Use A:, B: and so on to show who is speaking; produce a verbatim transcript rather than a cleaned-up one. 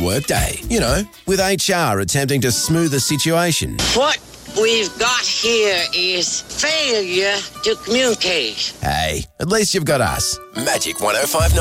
A: workday. You know, with H R attempting to smooth the situation.
B: What we've got here is failure to communicate.
A: Hey, at least you've got us. Magic one oh five point nine.